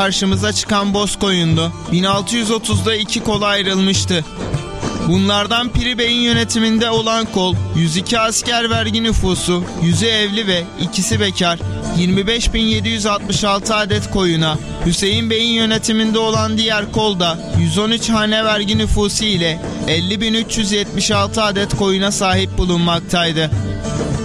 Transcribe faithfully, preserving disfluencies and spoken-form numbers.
karşımıza çıkan Bozkoyun'du. bin altı yüz otuzda iki kola ayrılmıştı. Bunlardan Piri Bey'in yönetiminde olan kol, yüz iki asker vergi nüfusu, yüzü evli ve ikisi bekar, yirmi beş bin yedi yüz altmış altı adet koyuna, Hüseyin Bey'in yönetiminde olan diğer kol da yüz on üç hane vergi nüfusu ile elli bin üç yüz yetmiş altı adet koyuna sahip bulunmaktaydı.